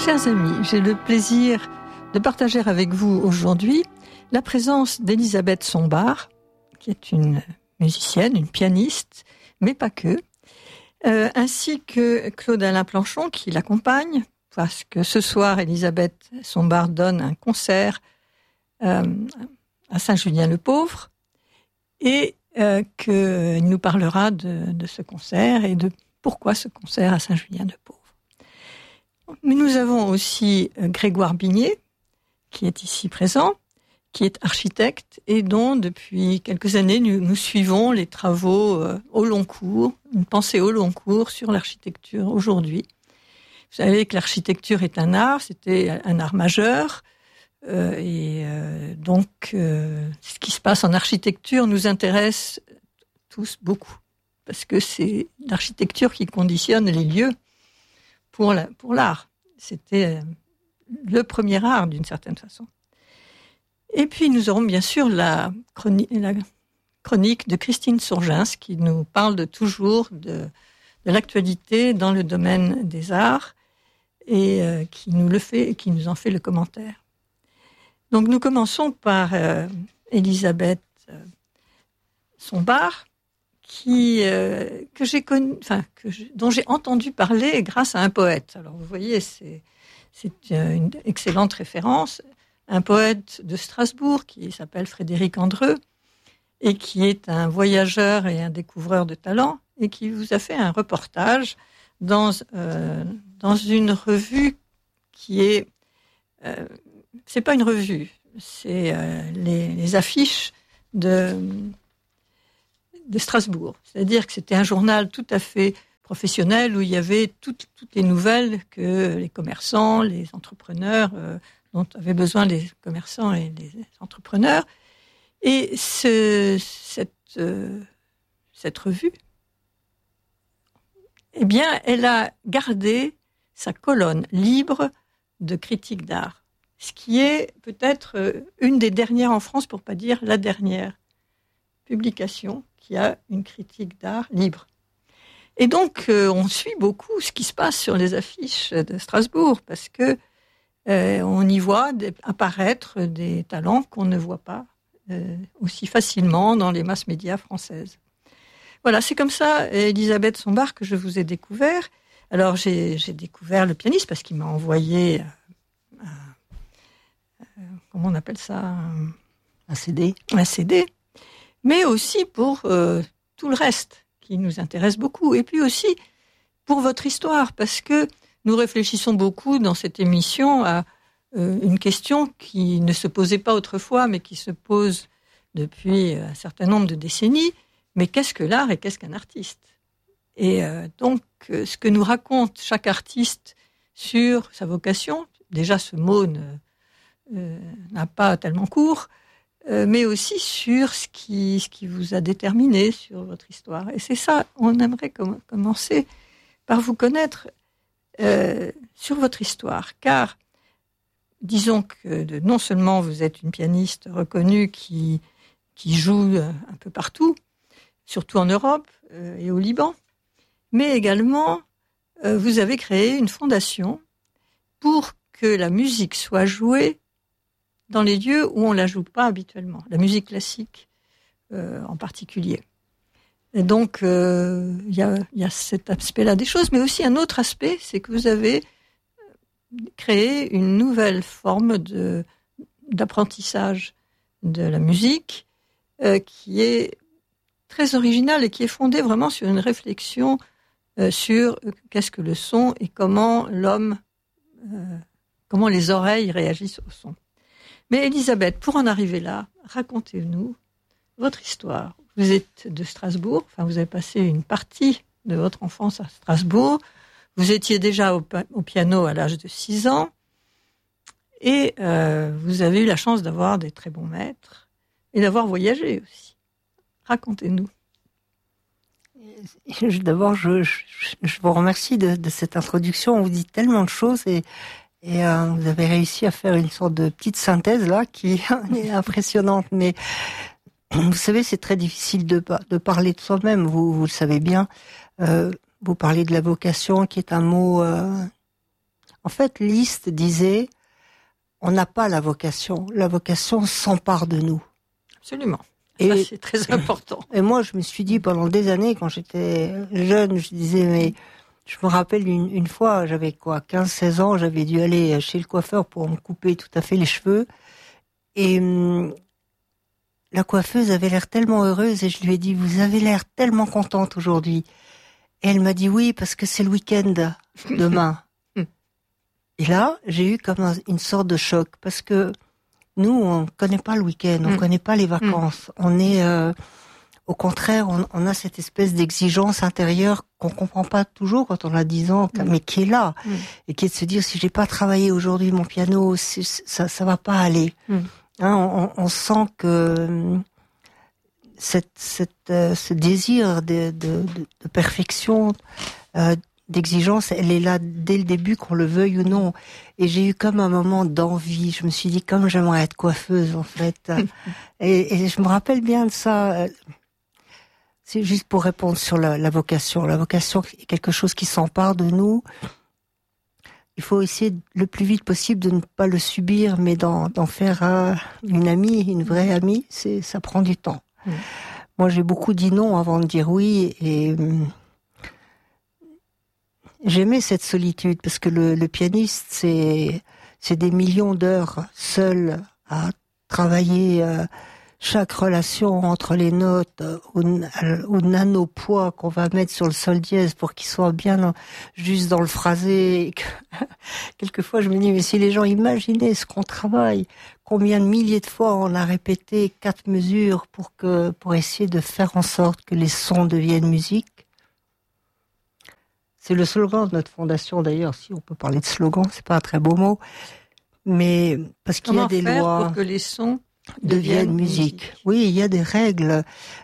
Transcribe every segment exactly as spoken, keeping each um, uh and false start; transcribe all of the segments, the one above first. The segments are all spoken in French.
Chers amis, j'ai le plaisir de partager avec vous aujourd'hui la présence d'Elisabeth Sombart, qui est une musicienne, une pianiste, mais pas que, euh, ainsi que Claude-Alain Planchon qui l'accompagne, parce que ce soir, Elisabeth Sombart donne un concert euh, à Saint-Julien-le-Pauvre, et euh, qu'il nous parlera de, de ce concert et de pourquoi ce concert à Saint-Julien-le-Pauvre. Mais nous avons aussi Grégoire Bignet, qui est ici présent, qui est architecte et dont, depuis quelques années, nous, nous suivons les travaux euh, au long cours, une pensée au long cours sur l'architecture aujourd'hui. Vous savez que l'architecture est un art, c'était un art majeur, euh, et euh, donc euh, ce qui se passe en architecture nous intéresse tous beaucoup, parce que c'est l'architecture qui conditionne les lieux pour, la, pour l'art. C'était le premier art, d'une certaine façon. Et puis, nous aurons bien sûr la chronique, la chronique de Christine Sourgens, qui nous parle de toujours de, de l'actualité dans le domaine des arts, et euh, qui nous le fait, qui nous en fait le commentaire. Donc, nous commençons par euh, Elisabeth euh, Sombart, qui euh, que j'ai connu, enfin que je, dont j'ai entendu parler grâce à un poète. Alors vous voyez, c'est c'est une excellente référence, un poète de Strasbourg qui s'appelle Frédéric Andreu et qui est un voyageur et un découvreur de talent et qui vous a fait un reportage dans euh, dans une revue qui est euh, c'est pas une revue, c'est euh, les, les affiches de de Strasbourg. C'est-à-dire que c'était un journal tout à fait professionnel où il y avait toutes, toutes les nouvelles que les commerçants, les entrepreneurs, euh, dont avaient besoin les commerçants et les entrepreneurs. Et ce, cette, euh, cette revue, eh bien, elle a gardé sa colonne libre de critique d'art, ce qui est peut-être une des dernières en France, pour pas dire la dernière publication qui a une critique d'art libre. Et donc, euh, on suit beaucoup ce qui se passe sur les affiches de Strasbourg, parce que euh, on y voit des, apparaître des talents qu'on ne voit pas euh, aussi facilement dans les masses médias françaises. Voilà, c'est comme ça, Elisabeth Sombart, que je vous ai découvert. Alors, j'ai, j'ai découvert le pianiste parce qu'il m'a envoyé euh, euh, comment on appelle ça, un, un C D. Un C D. Mais aussi pour euh, tout le reste qui nous intéresse beaucoup. Et puis aussi pour votre histoire, parce que nous réfléchissons beaucoup dans cette émission à euh, une question qui ne se posait pas autrefois, mais qui se pose depuis un certain nombre de décennies. Mais qu'est-ce que l'art et qu'est-ce qu'un artiste ? Et euh, donc, euh, ce que nous raconte chaque artiste sur sa vocation, déjà ce mot ne, euh, n'a pas tellement cours, Euh, mais aussi sur ce qui, ce qui vous a déterminé sur votre histoire. Et c'est ça, on aimerait com- commencer par vous connaître euh, sur votre histoire, car disons que de, non seulement vous êtes une pianiste reconnue qui, qui joue un peu partout, surtout en Europe euh, et au Liban, mais également euh, vous avez créé une fondation pour que la musique soit jouée dans les lieux où on ne la joue pas habituellement, la musique classique euh, en particulier. Et donc, il euh, y, y a cet aspect-là des choses, mais aussi un autre aspect, c'est que vous avez créé une nouvelle forme de, d'apprentissage de la musique euh, qui est très originale et qui est fondée vraiment sur une réflexion euh, sur euh, qu'est-ce que le son et comment l'homme, euh, comment les oreilles réagissent au son. Mais Elisabeth, pour en arriver là, racontez-nous votre histoire. Vous êtes de Strasbourg, enfin vous avez passé une partie de votre enfance à Strasbourg. Vous étiez déjà au, au piano à l'âge de six ans et euh, vous avez eu la chance d'avoir des très bons maîtres et d'avoir voyagé aussi. Racontez-nous. D'abord, je, je, je vous remercie de, de cette introduction. On vous dit tellement de choses et Et euh, vous avez réussi à faire une sorte de petite synthèse là qui est impressionnante. Mais vous savez, c'est très difficile de, de parler de soi-même. Vous, vous le savez bien. Euh, vous parlez de la vocation, qui est un mot euh, En fait, Liszt disait, on n'a pas la vocation. La vocation s'empare de nous. Absolument. Et ça, c'est très important. Et moi, je me suis dit, pendant des années, quand j'étais jeune, je disais, mais je me rappelle une, une fois, j'avais quoi, quinze seize ans, j'avais dû aller chez le coiffeur pour me couper tout à fait les cheveux. Et hum, la coiffeuse avait l'air tellement heureuse et je lui ai dit, vous avez l'air tellement contente aujourd'hui. Et elle m'a dit, oui, parce que c'est le week-end demain. Et là, j'ai eu comme un, une sorte de choc, parce que nous, on connaît pas le week-end, on mmh. connaît pas les vacances. Mmh. On est, euh, au contraire, on, on a cette espèce d'exigence intérieure qu'on comprend pas toujours quand on a dix ans, mmh. mais qui est là, mmh. et qui est de se dire, si j'ai pas travaillé aujourd'hui mon piano, ça, ça va pas aller. Mmh. Hein, on, on sent que cette, cette, euh, ce désir de, de, de, de perfection, euh, d'exigence, elle est là dès le début, qu'on le veuille ou non. Et j'ai eu comme un moment d'envie. Je me suis dit, comme j'aimerais être coiffeuse, en fait. et, et je me rappelle bien de ça. C'est juste pour répondre sur la, la vocation. La vocation est quelque chose qui s'empare de nous. Il faut essayer le plus vite possible de ne pas le subir, mais d'en, d'en faire euh, une amie, une vraie amie. C'est, ça prend du temps. Mmh. Moi, j'ai beaucoup dit non avant de dire oui, et j'aimais cette solitude, parce que le, le pianiste, c'est, c'est des millions d'heures seul à travailler euh, chaque relation entre les notes au, au nanopoids qu'on va mettre sur le sol dièse pour qu'il soit bien juste dans le phrasé. Quelquefois, je me dis, mais si les gens imaginaient ce qu'on travaille, combien de milliers de fois on a répété quatre mesures pour que, pour essayer de faire en sorte que les sons deviennent musique. C'est le slogan de notre fondation, d'ailleurs. Si on peut parler de slogan, c'est pas un très beau mot, mais parce qu'il Comment y a des faire lois pour que les sons deviennent musique. musique. Oui, il y a des règles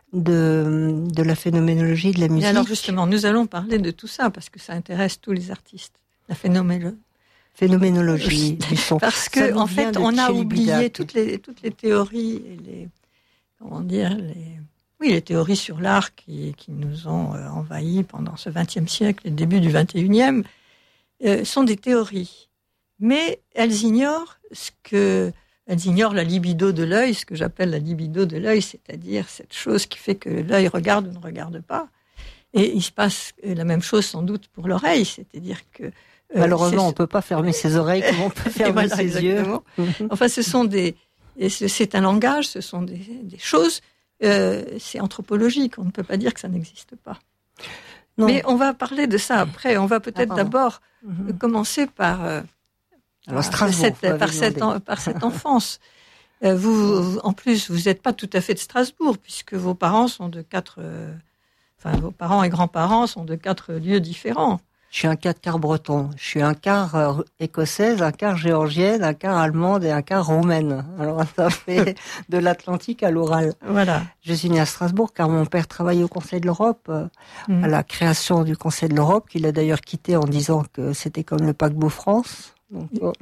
de de la phénoménologie de la musique. Et alors justement, nous allons parler de tout ça parce que ça intéresse tous les artistes. La phénoménologie. Phénoménologie du son. Parce que en fait, on a oublié toutes les toutes les théories et les comment dire les Oui, les théories sur l'art qui, qui nous ont euh, envahis pendant ce vingtième siècle et le début du vingt et unième euh, sont des théories. Mais elles ignorent ce que, elles ignorent la libido de l'œil, ce que j'appelle la libido de l'œil, c'est-à-dire cette chose qui fait que l'œil regarde ou ne regarde pas. Et il se passe la même chose sans doute pour l'oreille, c'est-à-dire que... Euh, Malheureusement, on ne peut pas fermer ses oreilles comme on peut fermer voilà, ses exactement. yeux. Enfin, ce sont des... C'est un langage, ce sont des, des choses... Euh, c'est anthropologique, on ne peut pas dire que ça n'existe pas. Non. Mais on va parler de ça après. On va peut-être ah, d'abord mm-hmm. commencer par, euh, Alors, par, cette, par, cette, en, par cette enfance. Euh, vous, vous, en plus, vous n'êtes pas tout à fait de Strasbourg, puisque vos parents sont de quatre... Euh, enfin, vos parents et grands-parents sont de quatre lieux différents. Je suis un quatre quarts breton. Je suis un quart euh, écossaise, un quart géorgienne, un quart allemande et un quart roumaine. Alors, ça fait de l'Atlantique à l'Oural. Voilà. Je suis née à Strasbourg car mon père travaillait au Conseil de l'Europe, euh, mmh. à la création du Conseil de l'Europe, qu'il a d'ailleurs quitté en disant que c'était comme le paquebot France. Donc, oh.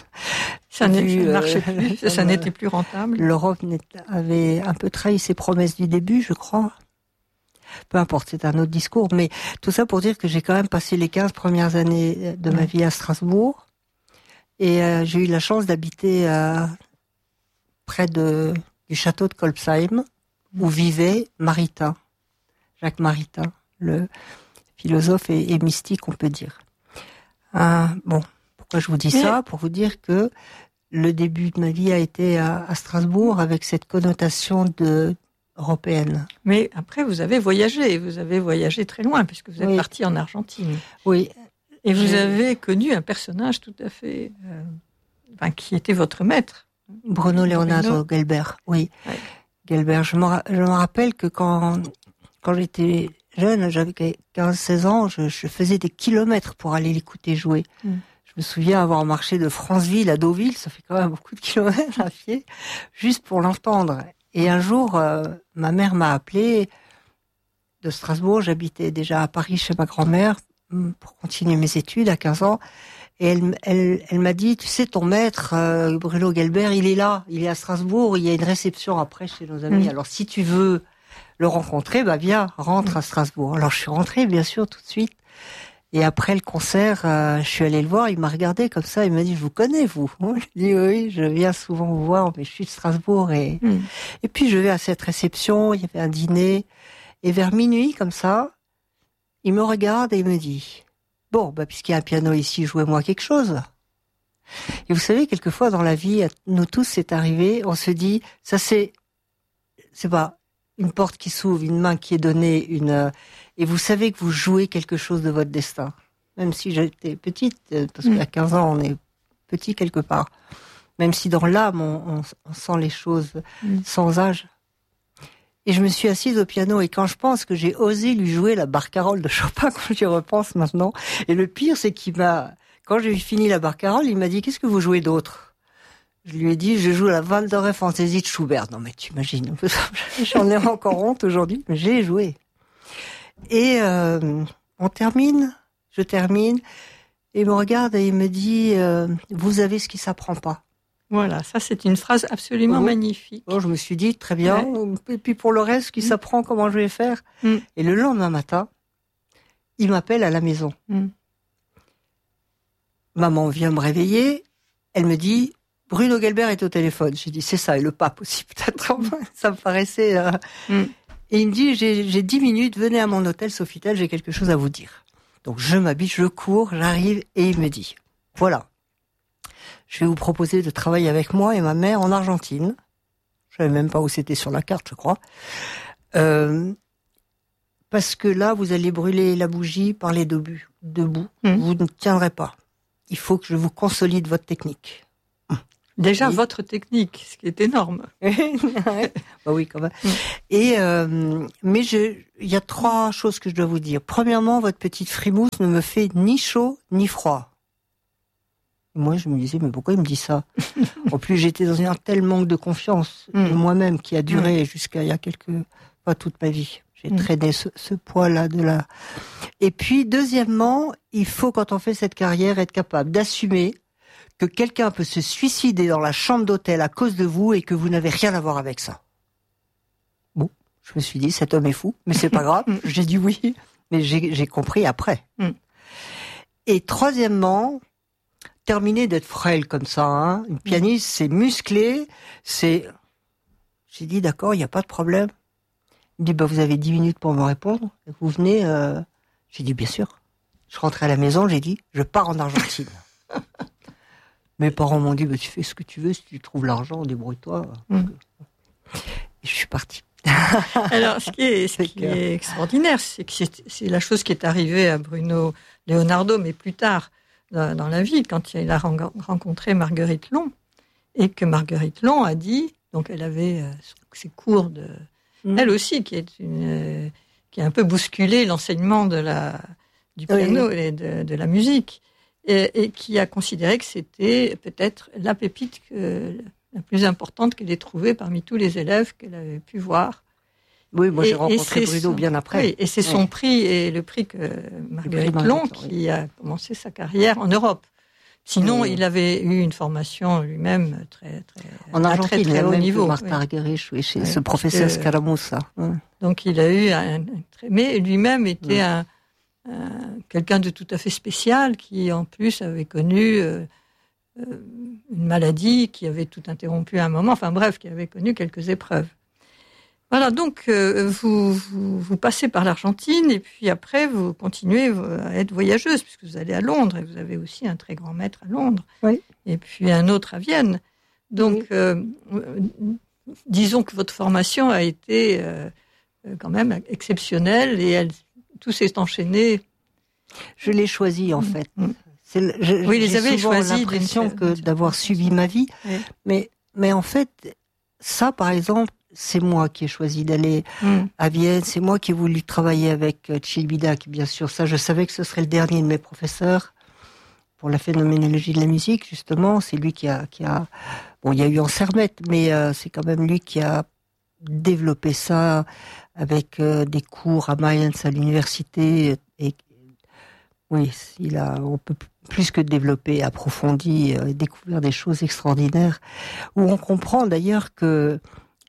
Ça ne euh, marchait plus, ça, ça n'était plus rentable. L'Europe avait un peu trahi ses promesses du début, je crois. Peu importe, c'est un autre discours, mais tout ça pour dire que j'ai quand même passé les quinze premières années de ma vie à Strasbourg, et euh, j'ai eu la chance d'habiter euh, près de, du château de Kolbsheim, où vivait Maritain, Jacques Maritain, le philosophe et, et mystique, on peut dire. Euh, bon, pourquoi je vous dis ça ? Pour vous dire que le début de ma vie a été à, à Strasbourg avec cette connotation de européenne. Mais après, vous avez voyagé, vous avez voyagé très loin, puisque vous êtes oui. parti en Argentine. Oui. Et vous avez connu un personnage tout à fait... Euh, enfin, qui était votre maître. Bruno Leonardo Gelber, oui. Ouais. Gelber, je me, je me rappelle que quand, quand j'étais jeune, j'avais quinze seize ans, je, je faisais des kilomètres pour aller l'écouter jouer. Mm. Je me souviens avoir marché de Franceville à Deauville, ça fait quand même beaucoup de kilomètres à pied, juste pour l'entendre. Et un jour, euh, ma mère m'a appelé de Strasbourg. J'habitais déjà à Paris chez ma grand-mère pour continuer mes études à quinze ans. Et elle, elle, elle m'a dit, tu sais, ton maître, euh, Bruno Gelber, il est là, il est à Strasbourg. Il y a une réception après chez nos amis. Mmh. Alors, si tu veux le rencontrer, bah viens, rentre à Strasbourg. Alors, je suis rentrée, bien sûr, tout de suite. Et après le concert, euh, je suis allée le voir, il m'a regardé comme ça, il m'a dit, je vous connais, vous. Je lui ai dit, oui, je viens souvent vous voir, mais je suis de Strasbourg. Et, mm. et puis je vais à cette réception, il y avait un dîner, et vers minuit, comme ça, il me regarde et il me dit, bon, bah, puisqu'il y a un piano ici, jouez-moi quelque chose. Et vous savez, quelquefois dans la vie, nous tous, c'est arrivé, on se dit, ça c'est, c'est pas une porte qui s'ouvre, une main qui est donnée, une, et vous savez que vous jouez quelque chose de votre destin. Même si j'étais petite, parce qu'à quinze ans, on est petit quelque part. Même si dans l'âme, on, on, on sent les choses mm. sans âge. Et je me suis assise au piano, et quand je pense que j'ai osé lui jouer la barcarolle de Chopin, quand j'y repense maintenant, et le pire, c'est qu'il m'a, quand j'ai fini la barcarolle, il m'a dit, qu'est-ce que vous jouez d'autre? Je lui ai dit, je joue la Waldorf Fantaisie de Schubert. Non mais tu imagines, j'en ai encore honte aujourd'hui, mais j'ai joué. Et euh, on termine, je termine, et il me regarde et il me dit, euh, vous avez ce qui s'apprend pas. Voilà, ça c'est une phrase absolument oh. magnifique. Oh, je me suis dit, très bien, ouais. Et puis pour le reste, ce qui mmh. s'apprend, comment je vais faire mmh. Et le lendemain matin, il m'appelle à la maison. Mmh. Maman vient me réveiller, elle me dit, Bruno Gelbert est au téléphone. J'ai dit, c'est ça, et le pape aussi, peut-être. Ça me paraissait... Euh... Mm. Et il me dit, j'ai, j'ai dix minutes, venez à mon hôtel Sofitel, j'ai quelque chose à vous dire. Donc je m'habille, je cours, j'arrive, et il me dit, voilà, je vais vous proposer de travailler avec moi et ma mère en Argentine. Je savais même pas où c'était sur la carte, je crois. Euh, parce que là, vous allez brûler la bougie par les deux bouts. Mm. Vous ne tiendrez pas. Il faut que je vous consolide votre technique. Déjà, oui. Votre technique, ce qui est énorme. Bah oui, quand même. Mm. Et euh, mais il y a trois choses que je dois vous dire. Premièrement, votre petite frimousse ne me fait ni chaud ni froid. Et moi, je me disais, mais pourquoi il me dit ça? En plus, j'étais dans un tel manque de confiance mm. de moi-même qui a duré mm. jusqu'à il y a quelques, pas toute ma vie. J'ai mm. traîné ce, ce poids-là de là. Et puis, deuxièmement, il faut, quand on fait cette carrière, être capable d'assumer que quelqu'un peut se suicider dans la chambre d'hôtel à cause de vous et que vous n'avez rien à voir avec ça. Bon, je me suis dit, cet homme est fou, mais c'est pas grave. J'ai dit oui, mais j'ai, j'ai compris après. Mm. Et troisièmement, terminer d'être frêle comme ça, hein. Une pianiste, c'est musclé, c'est... J'ai dit, d'accord, il n'y a pas de problème. Il me dit, bah, vous avez dix minutes pour me répondre. Vous venez, euh... j'ai dit, bien sûr. Je rentrais à la maison, j'ai dit, je pars en Argentine. Mes parents m'ont dit, bah, tu fais ce que tu veux, si tu trouves l'argent, débrouille-toi. Mm. Et je suis partie. Alors, ce qui est, ce c'est qui que... est extraordinaire, c'est que c'est, c'est la chose qui est arrivée à Bruno Leonardo, mais plus tard dans, dans la vie, quand il a rencontré Marguerite Long, et que Marguerite Long a dit, donc elle avait euh, ses cours de... Mm. Elle aussi, qui est une, euh, qui a un peu bousculé l'enseignement de la, du piano oui. et de, de la musique. Et, et qui a considéré que c'était peut-être la pépite que, la plus importante qu'elle ait trouvée parmi tous les élèves qu'elle avait pu voir. Oui, moi et, j'ai rencontré Bruno son, bien après. Oui, et c'est son ouais. prix, et le prix que Marguerite Long, qui oui. a commencé sa carrière en Europe. Sinon, oui. il avait eu une formation lui-même très, très, en Argentine, très, très, très haut niveau. Martha Argerich, oui, chez oui, ce professeur que, Scaramuza. Ouais. Donc il a eu un, un très, mais lui-même était ouais. un Euh, quelqu'un de tout à fait spécial qui en plus avait connu euh, euh, une maladie qui avait tout interrompu à un moment, enfin bref, qui avait connu quelques épreuves. Voilà, donc euh, vous, vous, vous passez par l'Argentine et puis après vous continuez à être voyageuse puisque vous allez à Londres et vous avez aussi un très grand maître à Londres oui. et puis un autre à Vienne. Donc oui. euh, disons que votre formation a été euh, quand même exceptionnelle et elle tout s'est enchaîné. Je l'ai choisi, en fait. Mmh. C'est le, je, oui, les avez souvent choisi l'impression que d'avoir suivi ma vie. Oui. Mais, mais en fait, ça, par exemple, c'est moi qui ai choisi d'aller mmh. à Vienne. C'est moi qui ai voulu travailler avec Celibidache, bien sûr. Ça, je savais que ce serait le dernier de mes professeurs pour la phénoménologie de la musique, justement. C'est lui qui a, qui a, bon, il y a eu Ansermet, mais euh, c'est quand même lui qui a développé ça avec euh, des cours à Mayence à l'université et oui, il a on peut plus que développer, approfondi, euh, découvert des choses extraordinaires où on comprend d'ailleurs que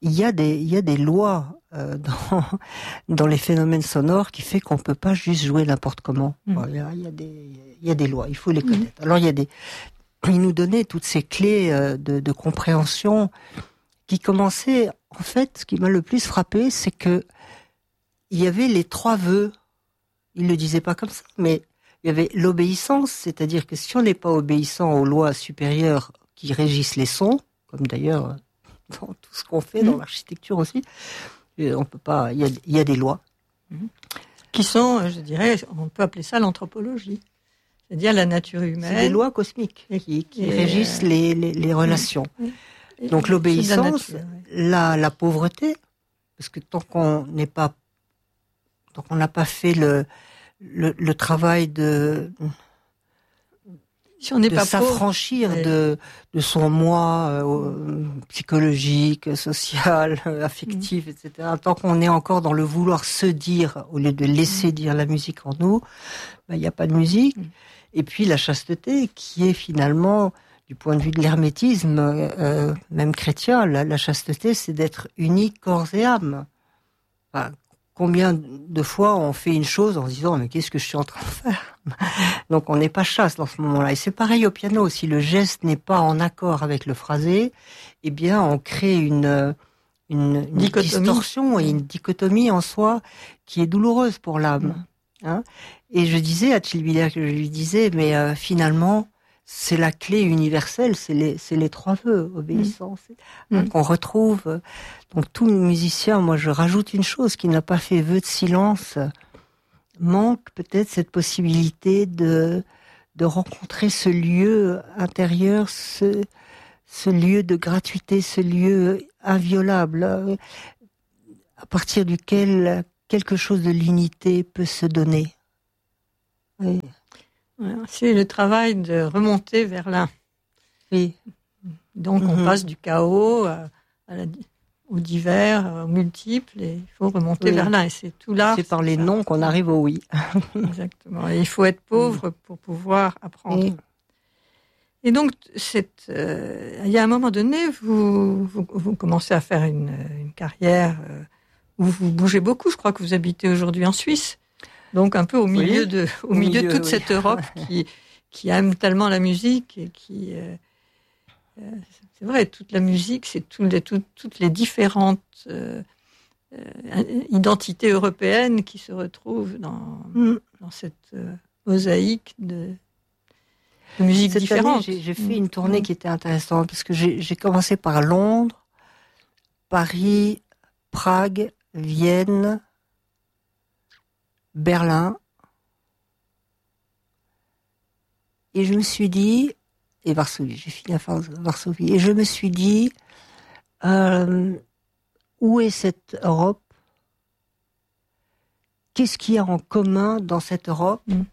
il y a des, il y a des lois euh, dans, dans les phénomènes sonores qui fait qu'on peut pas juste jouer n'importe comment. Mmh. Bon, il, y a, il, y a des, il y a des lois, il faut les connaître. Mmh. Alors il y a des, il nous donnait toutes ces clés euh, de, de compréhension qui commençaient. En fait, ce qui m'a le plus frappé, c'est que il y avait les trois vœux. Il le disait pas comme ça, mais il y avait l'obéissance, c'est-à-dire que si on n'est pas obéissant aux lois supérieures qui régissent les sons, comme d'ailleurs dans tout ce qu'on fait, mmh. dans l'architecture aussi, on peut pas. Il y a, il y a des lois mmh. qui sont, je dirais, on peut appeler ça l'anthropologie, c'est-à-dire la nature humaine. C'est des lois cosmiques qui, qui et régissent euh... les, les, les relations. Mmh. Donc et l'obéissance, la, nature, oui. la, la pauvreté, parce que tant qu'on n'est pas, tant qu'on n'a pas fait le Le, le travail de, si on n'est de pas s'affranchir pauvre, de, de son moi euh, psychologique, social, euh, affectif, mmh. et cetera. Tant qu'on est encore dans le vouloir se dire, au lieu de laisser mmh. dire la musique en nous, il ben, n'y a pas de musique. Mmh. Et puis la chasteté, qui est finalement, du point de vue de l'hermétisme, euh, même chrétien, la, la chasteté, c'est d'être uni corps et âme. Enfin, combien de fois on fait une chose en se disant mais qu'est-ce que je suis en train de faire? Donc on n'est pas chaste dans ce moment-là. Et c'est pareil au piano. Si le geste n'est pas en accord avec le phrasé, eh bien on crée une, une, une distorsion et une dichotomie en soi qui est douloureuse pour l'âme. Hein? Et je disais à Tchilbiller, que je lui disais, mais euh, finalement c'est la clé universelle, c'est les, c'est les trois vœux, obéissance, mmh. hein, qu'on retrouve. Donc tout musicien, moi je rajoute une chose, qui n'a pas fait vœu de silence, manque peut-être cette possibilité de, de rencontrer ce lieu intérieur, ce, ce lieu de gratuité, ce lieu inviolable, à partir duquel quelque chose de l'unité peut se donner. Oui. C'est le travail de remonter vers l'un. Oui. Donc, on mm-hmm. passe du chaos à, à la, au divers, au multiple, et il faut remonter oui. vers l'un. Et c'est tout l'art. C'est par les ça. noms qu'on arrive au oui. Exactement. Et il faut être pauvre mm. pour pouvoir apprendre. Oui. Et donc, cette, euh, il y a un moment donné, vous, vous, vous commencez à faire une, une carrière euh, où vous bougez beaucoup. Je crois que vous habitez aujourd'hui en Suisse. Donc un peu au milieu oui, de, au, au milieu, milieu de toute oui. cette Europe qui, qui aime tellement la musique et qui, euh, euh, c'est vrai, toute la musique, c'est tout les, tout, toutes les différentes euh, euh, identités européennes qui se retrouvent dans, mm. dans cette euh, mosaïque de, de musique cette différente. Année, j'ai, j'ai fait une tournée mm. qui était intéressante parce que j'ai, j'ai commencé par Londres, Paris, Prague, Vienne, Berlin, et je me suis dit, et Varsovie, j'ai fini à Varsovie, et je me suis dit, euh, où est cette Europe? Qu'est-ce qu'il y a en commun dans cette Europe? Mm.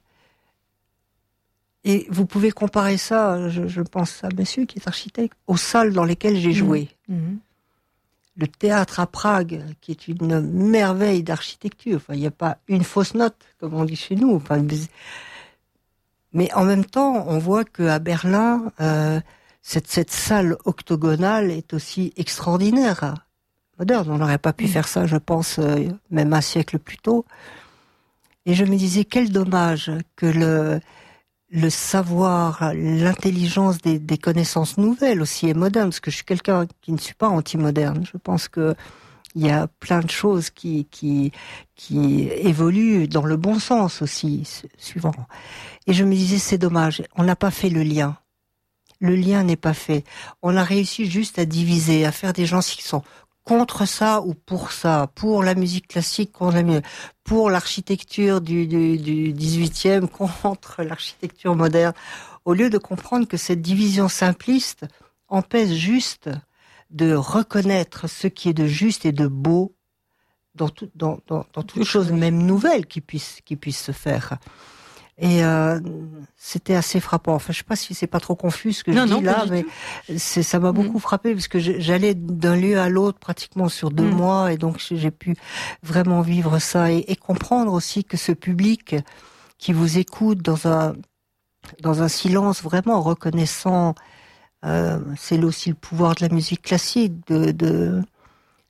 Et vous pouvez comparer ça, je, je pense à monsieur qui est architecte, aux salles dans lesquelles j'ai joué. Mm. Mm. Le théâtre à Prague, qui est une merveille d'architecture. Enfin, il n'y a pas une fausse note, comme on dit chez nous. Enfin, mais en même temps, on voit qu'à Berlin, euh, cette, cette salle octogonale est aussi extraordinaire, moderne. On n'aurait pas pu mmh. faire ça, je pense, euh, même un siècle plus tôt. Et je me disais, quel dommage que le... le savoir, l'intelligence des, des connaissances nouvelles aussi et modernes, parce que je suis quelqu'un qui ne suis pas anti-moderne. Je pense que il y a plein de choses qui, qui, qui évoluent dans le bon sens aussi, suivant. Et je me disais, c'est dommage, on n'a pas fait le lien. Le lien n'est pas fait. On a réussi juste à diviser, à faire des gens qui sont contre ça ou pour ça, pour la musique classique, contre la, pour l'architecture du, du, du dix-huitième, contre l'architecture moderne, au lieu de comprendre que cette division simpliste empêche juste de reconnaître ce qui est de juste et de beau dans, tout, dans, dans, dans toute chose, même nouvelle, qui puisse, qui puisse se faire. Et euh, c'était assez frappant. Enfin, je sais pas si c'est pas trop confus ce que non, je dis non, là, mais c'est, ça m'a beaucoup mmh. frappé parce que j'allais d'un lieu à l'autre pratiquement sur deux mmh. mois, et donc j'ai pu vraiment vivre ça et, et comprendre aussi que ce public qui vous écoute dans un dans un silence vraiment reconnaissant, euh, c'est aussi le pouvoir de la musique classique, de de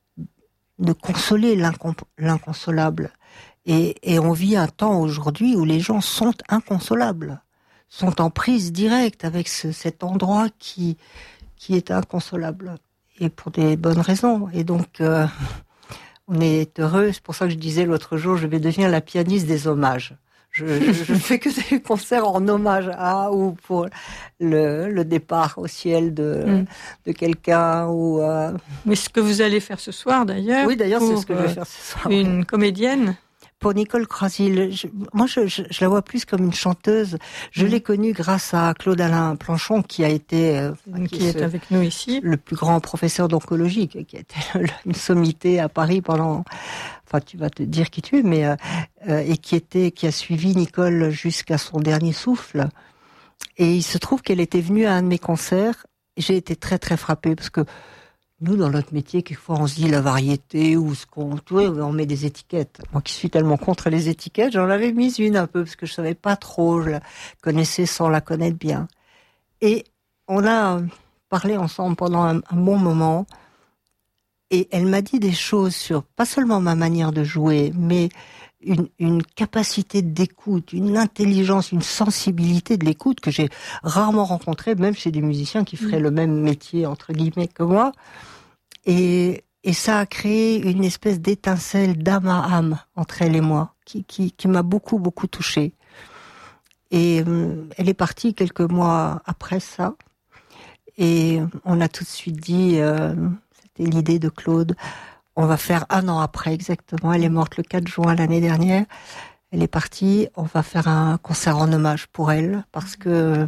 de consoler l'incom- l'inconsolable. Et, et on vit un temps aujourd'hui où les gens sont inconsolables, sont en prise directe avec ce, cet endroit qui, qui est inconsolable, et pour des bonnes raisons. Et donc, euh, on est heureux. C'est pour ça que je disais l'autre jour, je vais devenir la pianiste des hommages. Je, je, je fais que des concerts en hommage à ou pour le, le départ au ciel de, mm. de quelqu'un ou. Euh... Mais ce que vous allez faire ce soir, d'ailleurs. Oui, d'ailleurs, c'est ce que euh, je vais faire ce soir. Une oui. comédienne. Pour Nicole Croisille, je, moi je, je, je la vois plus comme une chanteuse. Je mmh. l'ai connue grâce à Claude Alain Planchon, qui a été euh, qui, qui est ce, avec nous ici, le plus grand professeur d'oncologie, qui a été une sommité à Paris pendant. Enfin, tu vas te dire qui tu es, mais euh, euh, et qui était, qui a suivi Nicole jusqu'à son dernier souffle. Et il se trouve qu'elle était venue à un de mes concerts. Et j'ai été très très frappée parce que. Nous, dans notre métier, quelquefois, on se dit la variété ou ce qu'on, tu vois, on met des étiquettes. Moi, qui suis tellement contre les étiquettes, j'en avais mis une un peu parce que je savais pas trop, je la connaissais sans la connaître bien. Et on a parlé ensemble pendant un, un bon moment. Et elle m'a dit des choses sur pas seulement ma manière de jouer, mais une, une capacité d'écoute, une intelligence, une sensibilité de l'écoute que j'ai rarement rencontrée, même chez des musiciens qui feraient mmh. le même métier, entre guillemets, que moi. Et, et ça a créé une espèce d'étincelle d'âme à âme entre elle et moi, qui, qui, qui m'a beaucoup, beaucoup touchée. Et euh, elle est partie quelques mois après ça. Et on a tout de suite dit, euh, c'était l'idée de Claude, on va faire un an après exactement. Elle est morte le quatre juin l'année dernière. Elle est partie. On va faire un concert en hommage pour elle parce que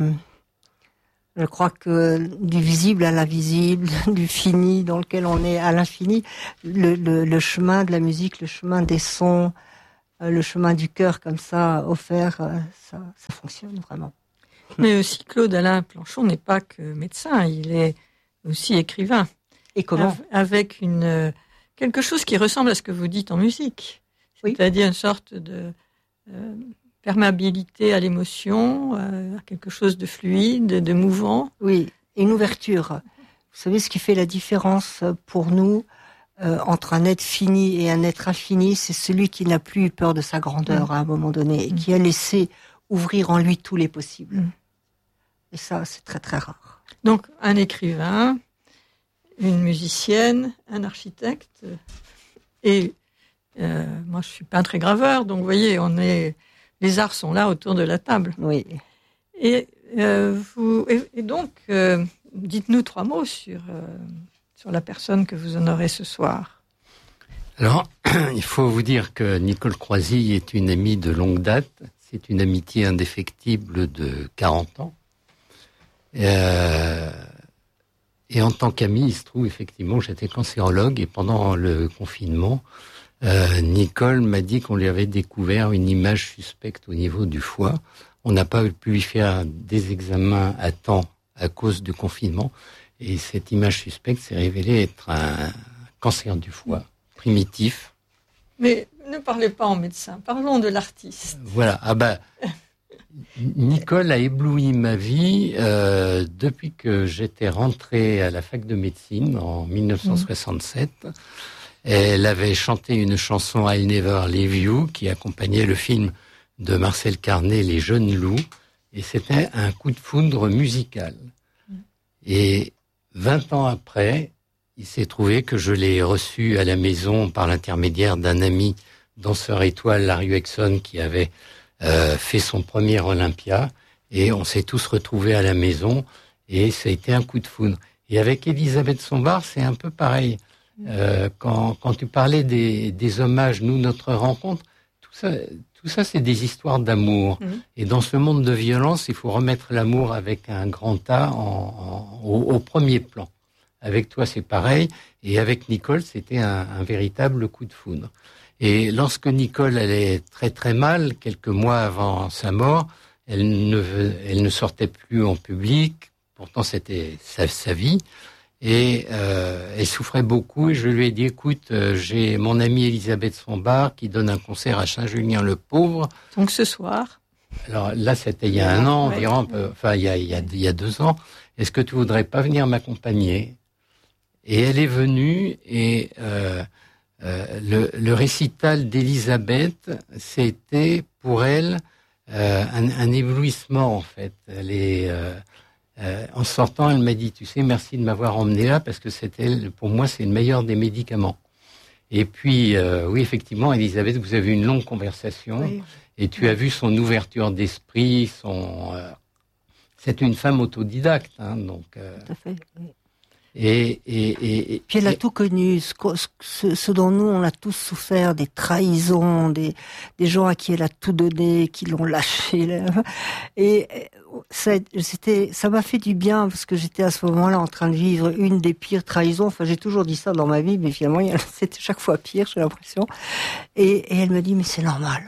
je crois que du visible à l'invisible, du fini dans lequel on est à l'infini, le, le, le chemin de la musique, le chemin des sons, le chemin du cœur comme ça offert, ça, ça fonctionne vraiment. Mais aussi Claude Alain Planchon n'est pas que médecin, il est aussi écrivain. Et comment ? Avec une quelque chose qui ressemble à ce que vous dites en musique, oui. C'est-à-dire une sorte de euh, perméabilité à l'émotion, euh, à quelque chose de fluide, de mouvant. Oui, une ouverture. Vous savez ce qui fait la différence pour nous euh, entre un être fini et un être infini, c'est celui qui n'a plus eu peur de sa grandeur mmh. à un moment donné et mmh. qui a laissé ouvrir en lui tous les possibles. Mmh. Et ça, c'est très très rare. Donc, un écrivain, une musicienne, un architecte, et euh, moi je suis peintre et graveur, donc vous voyez, on est, les arts sont là autour de la table. Oui. Et, euh, vous, et, et donc, euh, dites-nous trois mots sur, euh, sur la personne que vous honorez ce soir. Alors, il faut vous dire que Nicole Croisille est une amie de longue date, c'est une amitié indéfectible de quarante ans. Euh, Et en tant qu'ami, il se trouve effectivement que j'étais cancérologue et pendant le confinement, euh, Nicole m'a dit qu'on lui avait découvert une image suspecte au niveau du foie. On n'a pas pu lui faire des examens à temps à cause du confinement et cette image suspecte s'est révélée être un cancer du foie primitif. Mais ne parlez pas en médecin, parlons de l'artiste. Voilà, ah ben... Nicole a ébloui ma vie euh, depuis que j'étais rentré à la fac de médecine en dix-neuf cent soixante-sept. Mmh. Elle avait chanté une chanson « I'll Never Leave You » qui accompagnait le film de Marcel Carné, « Les Jeunes Loups ». Et c'était un coup de foudre musical. Mmh. Et vingt ans après, il s'est trouvé que je l'ai reçu à la maison par l'intermédiaire d'un ami danseur étoile, Larry Exxon, qui avait... Euh, fait son premier Olympia et on s'est tous retrouvés à la maison et ça a été un coup de foudre. Et avec Elisabeth Sombart, c'est un peu pareil. Euh, quand, quand tu parlais des, des hommages, nous, notre rencontre, tout ça, tout ça c'est des histoires d'amour. Mmh. Et dans ce monde de violence, il faut remettre l'amour avec un grand A en, en, au, au premier plan. Avec toi, c'est pareil. Et avec Nicole, c'était un, un véritable coup de foudre. Et lorsque Nicole allait très très mal, quelques mois avant sa mort, elle ne, elle ne sortait plus en public, pourtant c'était sa, sa vie, et euh, elle souffrait beaucoup, et je lui ai dit, écoute, euh, j'ai mon amie Elisabeth Sombart qui donne un concert à Saint-Julien-le-Pauvre. Donc ce soir. Alors là, c'était il y a un an ouais. environ, enfin il y a, il y a, il y a deux ans, est-ce que tu voudrais pas venir m'accompagner ? Et elle est venue, et... Euh, euh, le, le récital d'Elisabeth, c'était pour elle euh, un, un éblouissement en fait. Elle est, euh, euh, en sortant, elle m'a dit, tu sais, merci de m'avoir emmené là parce que c'était, pour moi, c'est le meilleur des médicaments. Et puis, euh, oui, effectivement, Elisabeth, vous avez eu une longue conversation oui. et tu oui. as vu son ouverture d'esprit, son. Euh, c'est une femme autodidacte, hein, donc. Euh, Tout à fait. Oui. Et, et, et, et puis elle a et, tout connu, ce, ce, ce dont nous on a tous souffert, des trahisons, des, des gens à qui elle a tout donné, qui l'ont lâché. Et ça, c'était, ça m'a fait du bien parce que j'étais à ce moment-là en train de vivre une des pires trahisons. Enfin, j'ai toujours dit ça dans ma vie, mais finalement, c'était chaque fois pire, j'ai l'impression. Et, et elle me dit, mais c'est normal.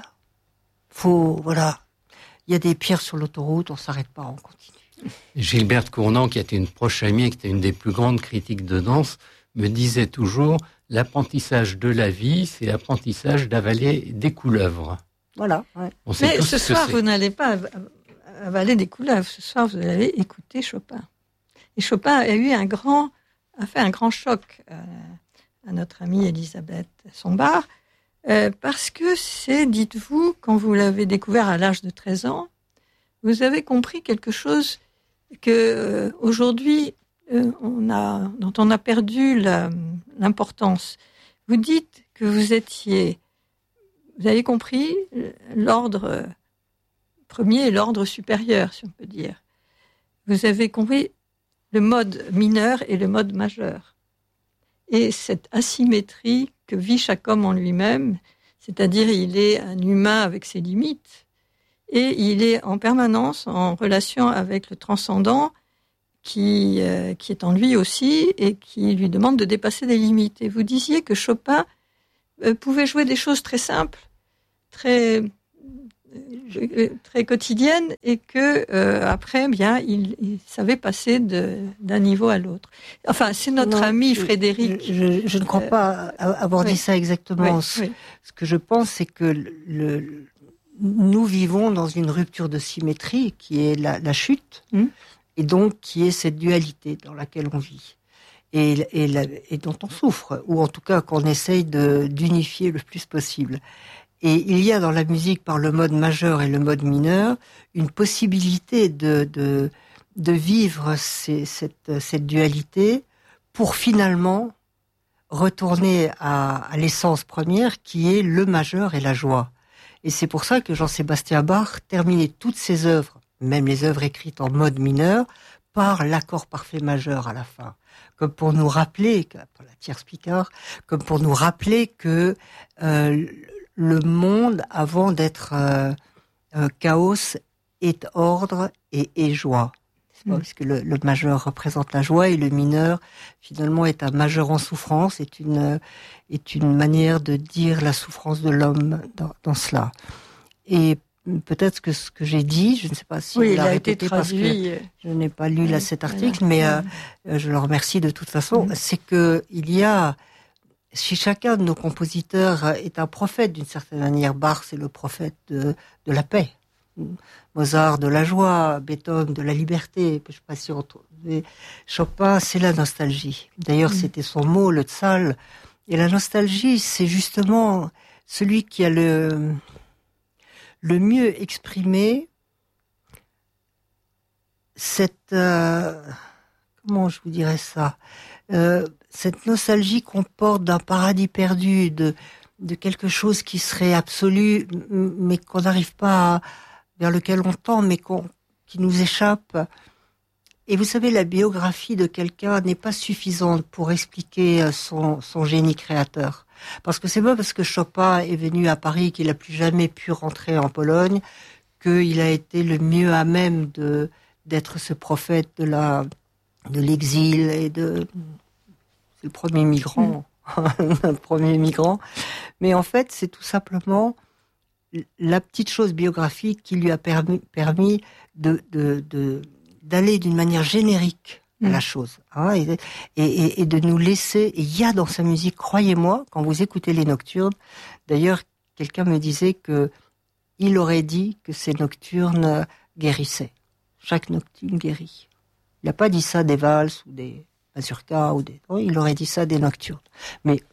Faut, voilà, il y a des pierres sur l'autoroute, on s'arrête pas, on continue. Gilberte Cournant, qui était une proche amie et qui était une des plus grandes critiques de danse, me disait toujours l'apprentissage de la vie, c'est l'apprentissage d'avaler des couleuvres. Voilà. Ouais. On sait Mais ce, ce soir, vous n'allez pas avaler des couleuvres. Ce soir, vous allez écouter Chopin. Et Chopin a eu un grand, a fait un grand choc à, à notre amie Elisabeth Sombart, euh, parce que c'est, dites-vous, quand vous l'avez découvert à l'âge de treize ans, vous avez compris quelque chose que euh, aujourd'hui euh, on a, dont on a perdu la, l'importance. Vous dites que vous étiez, vous avez compris l'ordre premier et l'ordre supérieur, si on peut dire. Vous avez compris le mode mineur et le mode majeur. Et cette asymétrie que vit chaque homme en lui-même, c'est-à-dire il est un humain avec ses limites, et il est en permanence en relation avec le transcendant qui, euh, qui est en lui aussi et qui lui demande de dépasser des limites. Et vous disiez que Chopin euh, pouvait jouer des choses très simples, très, euh, très quotidiennes et que euh, après, bien, il, il savait passer de, d'un niveau à l'autre. Enfin, c'est notre non, ami Frédéric. Je, je, je ne crois pas avoir euh, dit oui. ça exactement. Oui, ce, oui. ce que je pense, c'est que le, le nous vivons dans une rupture de symétrie qui est la, la chute, mmh. et donc qui est cette dualité dans laquelle on vit et, et, la, et dont on souffre, ou en tout cas qu'on essaye de, d'unifier le plus possible. Et il y a dans la musique, par le mode majeur et le mode mineur, une possibilité de, de, de vivre ces, cette, cette dualité pour finalement retourner à, à l'essence première qui est le majeur et la joie. Et c'est pour ça que Jean-Sébastien Bach terminait toutes ses œuvres, même les œuvres écrites en mode mineur, par l'accord parfait majeur à la fin. Comme pour nous rappeler, pour la tierce Picard, comme pour nous rappeler que euh, le monde, avant d'être euh, euh, chaos, est ordre et est joie. C'est pas, mmh. parce que le, le majeur représente la joie et le mineur, finalement, est un majeur en souffrance, est une, est une manière de dire la souffrance de l'homme dans, dans cela. Et peut-être que ce que j'ai dit, je ne sais pas si oui, vous il l'avez a été répété traduit. Parce que je n'ai pas lu oui, là cet article, voilà. mais euh, je le remercie de toute façon. Mmh. C'est que il y a, si chacun de nos compositeurs est un prophète d'une certaine manière, Bach c'est le prophète de, de la paix. Mozart de la joie, Beethoven de la liberté, je sais pas si on... Chopin c'est la nostalgie. D'ailleurs mmh. c'était son mot, le tzal. Et la nostalgie c'est justement celui qui a le le mieux exprimé cette euh, comment je vous dirais ça euh, cette nostalgie qu'on porte d'un paradis perdu, de de quelque chose qui serait absolu mais qu'on n'arrive pas à vers lequel on tend, mais qu'on, qui nous échappe. Et vous savez, la biographie de quelqu'un n'est pas suffisante pour expliquer son, son génie créateur. Parce que c'est pas parce que Chopin est venu à Paris qu'il a plus jamais pu rentrer en Pologne qu'il a été le mieux à même de, d'être ce prophète de la, de l'exil et de, c'est le premier migrant, le premier migrant. Mais en fait, c'est tout simplement la petite chose biographique qui lui a permis, permis de, de, de, d'aller d'une manière générique à la chose, hein, et, et, et de nous laisser. Il y a dans sa musique, croyez-moi, quand vous écoutez les nocturnes, d'ailleurs, quelqu'un me disait que il aurait dit que ces nocturnes guérissaient. Chaque nocturne guérit. Il n'a pas dit ça des valses ou des mazurkas ou des. Non, il aurait dit ça des nocturnes. Mais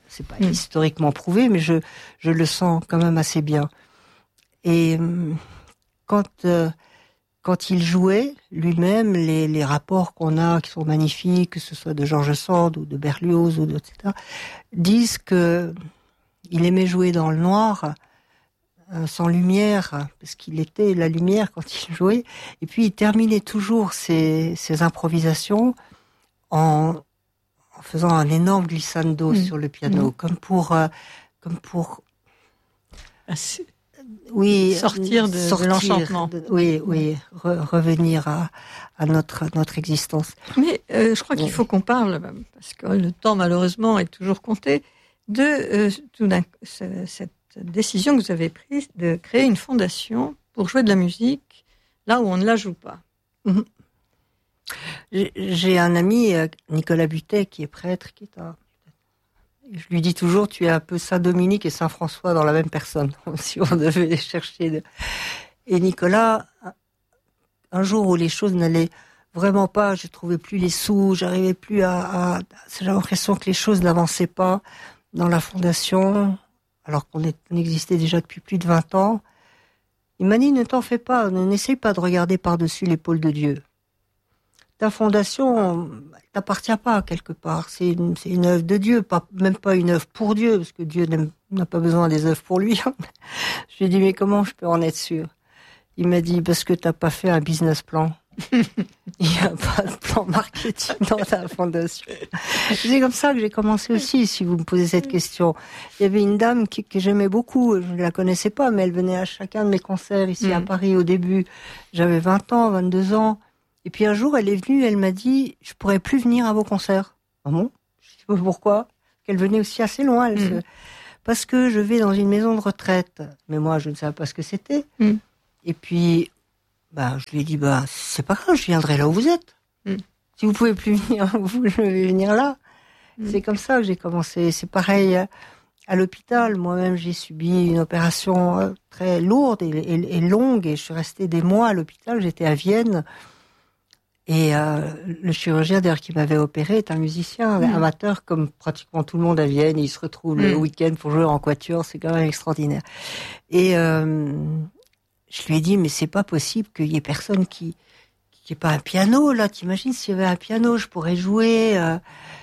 c'est pas mmh. historiquement prouvé, mais je, je le sens quand même assez bien. Et quand, euh, quand il jouait lui-même, les, les rapports qu'on a, qui sont magnifiques, que ce soit de George Sand ou de Berlioz, ou de, et cetera, disent que il aimait jouer dans le noir, euh, sans lumière, parce qu'il était la lumière quand il jouait. Et puis il terminait toujours ses, ses improvisations en, en faisant un énorme glissando mmh. sur le piano, mmh. comme pour, euh, comme pour, Assez. oui, sortir de, sortir de l'enchantement. De, oui, oui, re, revenir à, à notre notre existence. Mais euh, je crois qu'il faut qu'on parle, parce que le temps malheureusement est toujours compté, de euh, tout d'un, cette décision que vous avez prise de créer une fondation pour jouer de la musique là où on ne la joue pas. Mmh. J'ai un ami, Nicolas Butet, qui est prêtre, qui est un... Je lui dis toujours, tu es un peu Saint-Dominique et Saint-François dans la même personne, si on devait les chercher. De... Et Nicolas, un jour où les choses n'allaient vraiment pas, je trouvais plus les sous, j'arrivais plus à... à... J'avais l'impression que les choses n'avançaient pas dans la fondation, alors qu'on est... on existait déjà depuis plus de vingt ans. Il m'a dit, ne t'en fais pas, n'essaye pas de regarder par-dessus l'épaule de Dieu. Ta fondation t'appartient pas quelque part. C'est une, c'est une œuvre de Dieu, pas, même pas une œuvre pour Dieu, parce que Dieu n'a pas besoin des œuvres pour lui. Je lui ai dit, mais comment je peux en être sûr? Il m'a dit, parce que t'as pas fait un business plan. Il n'y a pas de plan marketing dans ta fondation. C'est comme ça que j'ai commencé aussi, si vous me posez cette question. Il y avait une dame qui, que j'aimais beaucoup, je ne la connaissais pas, mais elle venait à chacun de mes concerts ici mmh. à Paris au début. J'avais vingt ans, vingt-deux ans. Et puis un jour, elle est venue, elle m'a dit, je pourrais plus venir à vos concerts. Ah bon? Je sais pas pourquoi. Qu'elle venait aussi assez loin. Elle mmh. se... Parce que je vais dans une maison de retraite. Mais moi, je ne savais pas ce que c'était. Mmh. Et puis, bah, je lui ai dit, bah, c'est pas grave, je viendrai là où vous êtes. Mmh. Si vous pouvez plus venir, vous, je vais venir là. Mmh. C'est comme ça que j'ai commencé. C'est pareil à l'hôpital. Moi-même, j'ai subi une opération très lourde et, et, et longue. Et je suis restée des mois à l'hôpital. J'étais à Vienne. Et euh, le chirurgien d'ailleurs qui m'avait opéré est un musicien mmh. amateur comme pratiquement tout le monde à Vienne. Il se retrouve mmh. le week-end pour jouer en quatuor, c'est quand même extraordinaire. Et euh, je lui ai dit mais c'est pas possible qu'il y ait personne qui qui ait pas un piano là. T'imagines s'il y avait un piano, je pourrais jouer. Euh...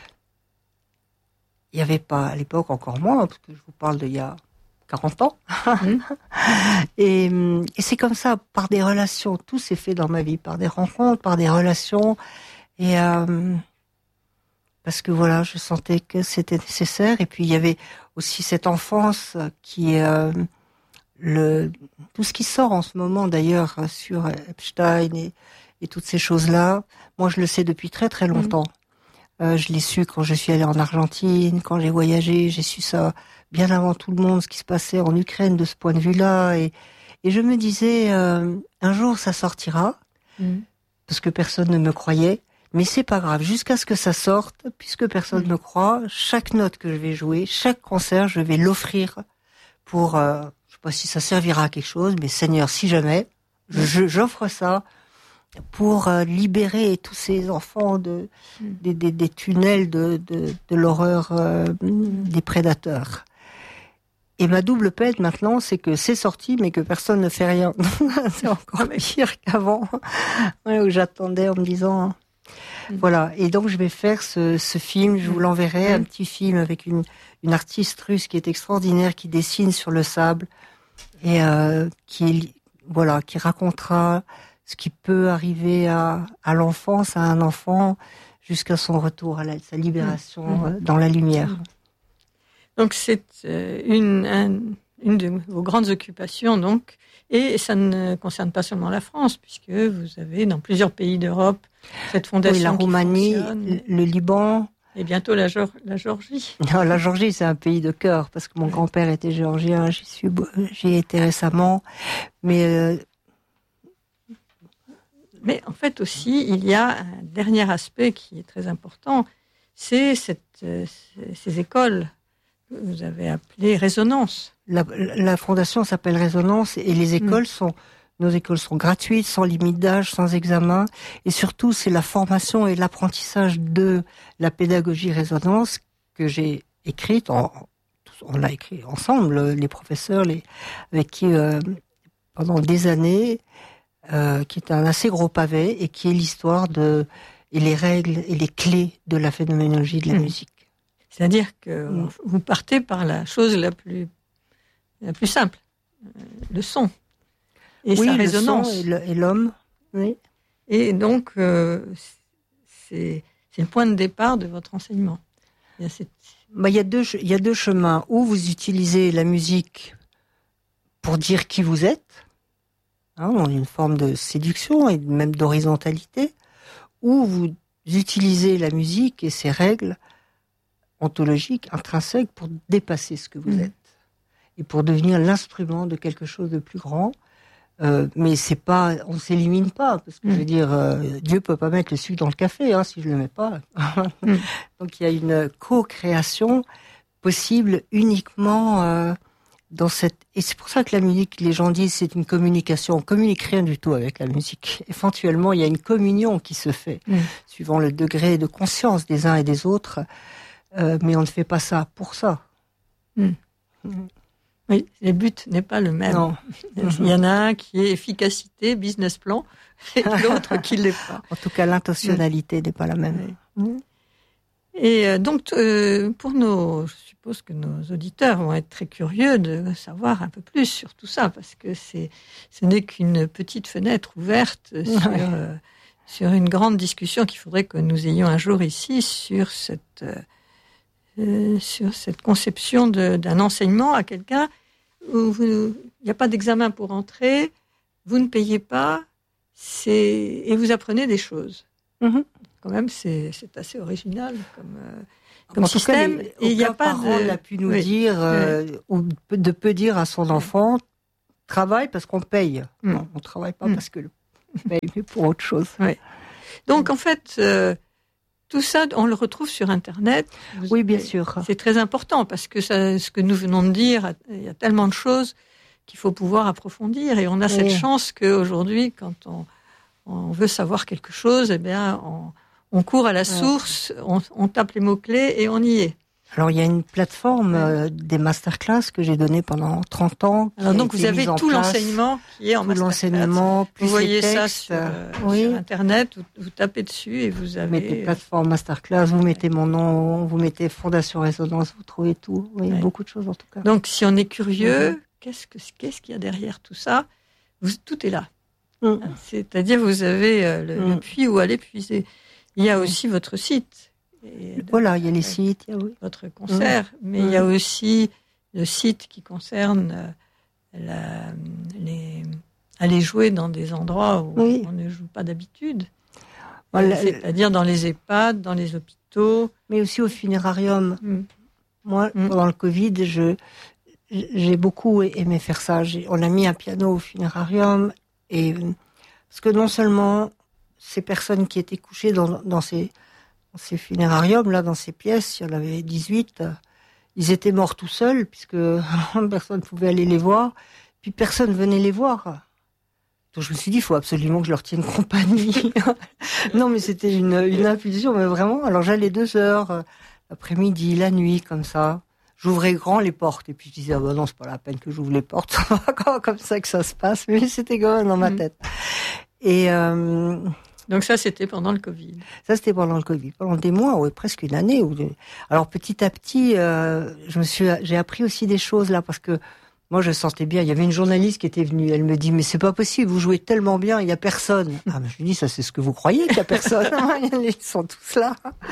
Il y avait pas à l'époque encore moins parce que je vous parle d'il y a quarante ans. Mmh. et, et c'est comme ça, par des relations. Tout s'est fait dans ma vie, par des rencontres, par des relations. Et euh, parce que voilà, je sentais que c'était nécessaire. Et puis il y avait aussi cette enfance qui est euh, le tout ce qui sort en ce moment d'ailleurs sur Epstein et, et toutes ces choses-là. Moi, je le sais depuis très très longtemps. Mmh. Euh, je l'ai su quand je suis allée en Argentine, quand j'ai voyagé, j'ai su ça bien avant tout le monde, ce qui se passait en Ukraine de ce point de vue-là. Et, et je me disais, euh, un jour ça sortira, mmh. parce que personne ne me croyait, mais c'est pas grave, jusqu'à ce que ça sorte, puisque personne ne mmh. me croit, chaque note que je vais jouer, chaque concert, je vais l'offrir pour, euh, je sais pas si ça servira à quelque chose, mais Seigneur, si jamais, je, j'offre ça pour euh, libérer tous ces enfants de, mmh. des, des, des tunnels de, de, de l'horreur euh, des prédateurs. Et ma double peine maintenant, c'est que c'est sorti, mais que personne ne fait rien. C'est encore pire qu'avant, ouais, où j'attendais en me disant... Mmh. Voilà, et donc je vais faire ce, ce film, je vous l'enverrai, mmh. un petit film avec une, une artiste russe qui est extraordinaire, qui dessine sur le sable, et euh, qui, voilà, qui racontera ce qui peut arriver à, à l'enfance, à un enfant, jusqu'à son retour à la, sa libération mmh. dans la lumière. Mmh. Donc c'est une, un, une de vos grandes occupations, donc, et ça ne concerne pas seulement la France, puisque vous avez dans plusieurs pays d'Europe cette fondation. Oui, la Roumanie, le Liban. Et bientôt la, Geor- la Géorgie. Non, la Géorgie, c'est un pays de cœur, parce que mon grand-père était géorgien, j'y suis, j'y ai été récemment, mais... Euh... Mais en fait aussi, il y a un dernier aspect qui est très important, c'est cette, euh, ces écoles que vous avez appelées Résonance. La, la fondation s'appelle Résonance et les écoles mmh. sont, nos écoles sont gratuites, sans limite d'âge, sans examen. Et surtout, c'est la formation et l'apprentissage de la pédagogie Résonance que j'ai écrite, on, on l'a écrit ensemble, les professeurs, les, avec qui, euh, pendant des années, euh, qui est un assez gros pavé, et qui est l'histoire de, et les règles et les clés de la phénoménologie de la mmh. musique. C'est-à-dire que mmh. vous partez par la chose la plus, la plus simple, le son. Et oui, sa résonance. Le son et l'homme, oui. Et donc, euh, c'est, c'est le point de départ de votre enseignement. Il y a, cette... bah, il y a deux, il y a deux chemins. Ou vous utilisez la musique pour dire qui vous êtes, hein, dans une forme de séduction et même d'horizontalité, ou vous utilisez la musique et ses règles ontologiques, intrinsèques, pour dépasser ce que vous mmh. êtes et pour devenir l'instrument de quelque chose de plus grand. Euh, mais c'est pas, on s'élimine pas, parce que mmh. je veux dire, euh, Dieu peut pas mettre le sucre dans le café, hein, si je le mets pas. mmh. Donc il y a une co-création possible uniquement euh, dans cette. Et c'est pour ça que la musique, les gens disent, c'est une communication. On communique rien du tout avec la musique. Éventuellement, il y a une communion qui se fait, mmh. suivant le degré de conscience des uns et des autres. Euh, mais on ne fait pas ça pour ça. Mmh. Mmh. Oui, le but n'est pas le même. Non. Il y en a un qui est efficacité, business plan, et l'autre qui ne l'est pas. En tout cas, l'intentionnalité mmh. n'est pas la même. Oui. Mmh. Et euh, donc, euh, pour nos, je suppose que nos auditeurs vont être très curieux de savoir un peu plus sur tout ça, parce que c'est, ce n'est qu'une petite fenêtre ouverte sur, ouais. euh, sur une grande discussion qu'il faudrait que nous ayons un jour ici sur cette... Euh, Euh, sur cette conception de, d'un enseignement à quelqu'un où il n'y a pas d'examen pour entrer, vous ne payez pas, c'est, et vous apprenez des choses. Mm-hmm. Quand même, c'est, c'est assez original comme, euh, comme en système. Tout cas, les, et il n'y a pas de... n'a pu nous oui. dire, euh, oui. ou de peu dire à son enfant, oui. travaille parce qu'on paye. Mm. Non, on ne travaille pas mm. parce que on paye, mais pour autre chose. Oui. Donc, mm. en fait... Euh, tout ça, on le retrouve sur Internet. Vous, oui, bien sûr. C'est très important parce que ça, ce que nous venons de dire, il y a tellement de choses qu'il faut pouvoir approfondir. Et on a oui. cette chance qu'aujourd'hui, quand on, on veut savoir quelque chose, eh bien, on, on court à la source, ouais. on, on tape les mots-clés et on y est. Alors, il y a une plateforme euh, des masterclass que j'ai donnée pendant trente ans. Alors, donc, vous avez tout l'enseignement qui est en masterclass. L'enseignement, plus vous voyez les ça textes, sur, euh, oui. sur Internet, vous, vous tapez dessus et vous avez... Vous mettez plateforme masterclass, vous mettez mon nom, vous mettez Fondation Résonance, vous trouvez tout. Oui, ouais. beaucoup de choses en tout cas. Donc, si on est curieux, mm-hmm. qu'est-ce, que, qu'est-ce qu'il y a derrière tout ça? Vous, tout est là. Mm. C'est-à-dire, vous avez euh, le, mm. le puits où aller puiser. Il y a aussi mm. votre site. Et voilà, il y a les sites, il y a oui. votre concert, mmh. mais mmh. il y a aussi le site qui concerne la, les, aller jouer dans des endroits où oui. on ne joue pas d'habitude, voilà, c'est-à-dire dans les EHPAD, dans les hôpitaux. Mais aussi au funérarium. Mmh. Moi, mmh. pendant le Covid, je, j'ai beaucoup aimé faire ça. J'ai, on a mis un piano au funérarium, et, parce que non seulement ces personnes qui étaient couchées dans, dans ces... ces funérariums, là, dans ces pièces, il y en avait dix-huit, ils étaient morts tout seuls, puisque personne ne pouvait aller les voir, puis personne venait les voir. Donc je me suis dit, il faut absolument que je leur tienne compagnie. Non, mais c'était une, une impulsion, mais vraiment. Alors j'allais deux heures, l'après-midi, la nuit, comme ça. J'ouvrais grand les portes, et puis je disais, ah ben non, c'est pas la peine que j'ouvre les portes, c'est comme ça que ça se passe, mais c'était quand même dans ma tête. Et... Euh, Donc ça, c'était pendant le Covid. Ça, c'était pendant le Covid, pendant des mois, ouais, presque une année. Ou deux. Alors petit à petit, euh, je me suis, j'ai appris aussi des choses là, parce que moi, je sentais bien. Il y avait une journaliste qui était venue. Elle me dit, mais c'est pas possible, vous jouez tellement bien, il y a personne. Ah, mais je lui dis, ça, c'est ce que vous croyez qu'il y a personne. Ils sont tous là.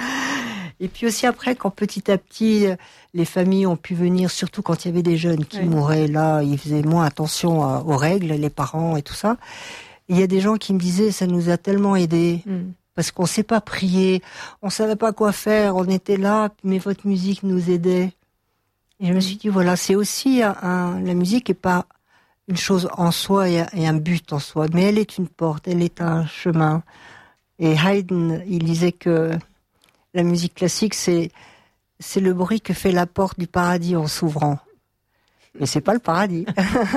Et puis aussi après, quand petit à petit, les familles ont pu venir, surtout quand il y avait des jeunes qui oui. mouraient là, ils faisaient moins attention aux règles, les parents et tout ça. Il y a des gens qui me disaient, ça nous a tellement aidés, mm. parce qu'on sait pas prier, on savait pas quoi faire, on était là, mais votre musique nous aidait. Et je me suis dit, voilà, c'est aussi un, un la musique est pas une chose en soi et un, et un but en soi, mais elle est une porte, elle est un chemin. Et Haydn, il disait que la musique classique, c'est, c'est le bruit que fait la porte du paradis en s'ouvrant. Mais c'est pas le paradis.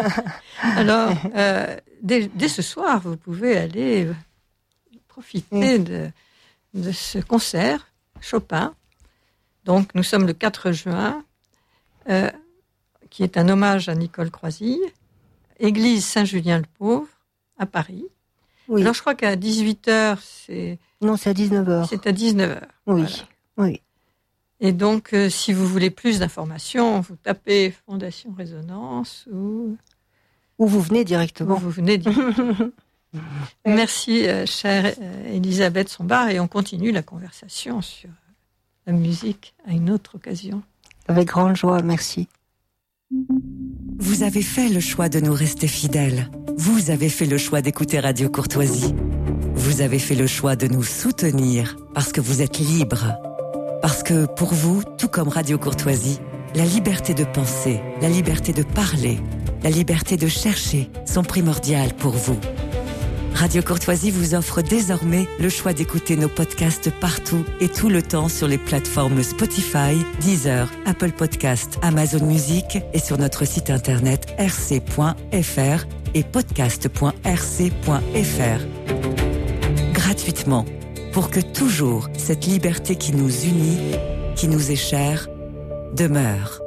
Alors, euh, dès, dès ce soir, vous pouvez aller profiter de, de ce concert Chopin, Donc, nous sommes le quatre juin, euh, qui est un hommage à Nicole Croisille, église Saint-Julien-le-Pauvre, à Paris. Oui. Alors, je crois qu'à dix-huit heures, c'est... Non, c'est à dix-neuf heures. C'est à dix-neuf heures. Oui, voilà. oui. Et donc, euh, si vous voulez plus d'informations, vous tapez Fondation Résonance ou... Ou vous venez directement. Ou vous venez directement. Merci, euh, chère euh, Elisabeth Sombart, et on continue la conversation sur la musique à une autre occasion. Avec grande joie, merci. Vous avez fait le choix de nous rester fidèles. Vous avez fait le choix d'écouter Radio Courtoisie. Vous avez fait le choix de nous soutenir parce que vous êtes libres. Parce que pour vous, tout comme Radio Courtoisie, la liberté de penser, la liberté de parler, la liberté de chercher sont primordiales pour vous. Radio Courtoisie vous offre désormais le choix d'écouter nos podcasts partout et tout le temps sur les plateformes Spotify, Deezer, Apple Podcasts, Amazon Music et sur notre site internet r c point f r et podcast point r c point f r. Gratuitement, pour que toujours cette liberté qui nous unit, qui nous est chère, demeure.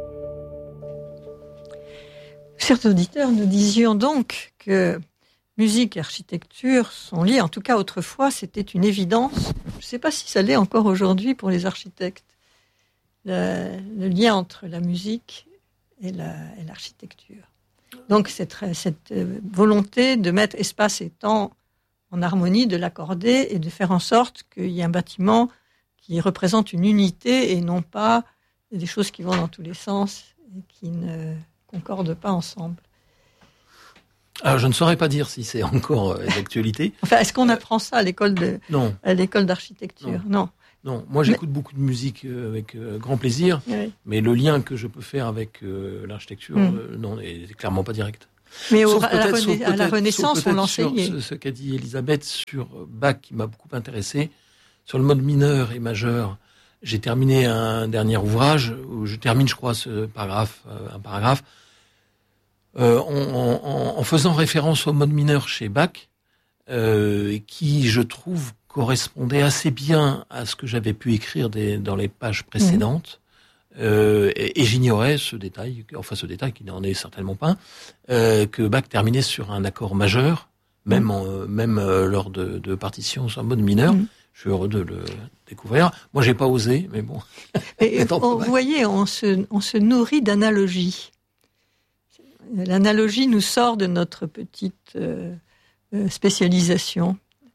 Chers auditeurs, nous disions donc que musique et architecture sont liées. En tout cas, autrefois, c'était une évidence. Je ne sais pas si ça l'est encore aujourd'hui pour les architectes. Le, le lien entre la musique et, la, et l'architecture. Donc, cette, cette volonté de mettre espace et temps en harmonie, de l'accorder et de faire en sorte qu'il y ait un bâtiment qui représente une unité et non pas des choses qui vont dans tous les sens et qui ne concordent pas ensemble. Alors, je ne saurais pas dire si c'est encore euh, d'actualité. Enfin, est-ce qu'on apprend ça à l'école de non. à l'école d'architecture? Non. Non. Non. Moi, j'écoute mais... beaucoup de musique euh, avec euh, grand plaisir, oui. Mais le lien que je peux faire avec euh, l'architecture, mm. euh, non, est clairement pas direct. Mais au, à, la rené- à la Renaissance, on l'enseignait. Sur ce, ce qu'a dit Elisabeth sur Bach, qui m'a beaucoup intéressé, sur le mode mineur et majeur. J'ai terminé un dernier ouvrage où je termine, je crois, ce paragraphe, euh, un paragraphe. Euh, en, en, en faisant référence au mode mineur chez Bach, euh, qui, je trouve, correspondait assez bien à ce que j'avais pu écrire des, dans les pages précédentes, mmh. euh, et, et j'ignorais ce détail, enfin ce détail qui n'en est certainement pas, euh, que Bach terminait sur un accord majeur, même, mmh. en, même euh, lors de, de partitions sur un mode mineur. Mmh. Je suis heureux de le découvrir. Moi, j'ai pas osé, mais bon. Et on, vous voyez, on se, on se nourrit d'analogies. L'analogie nous sort de notre petite euh, spécialisation.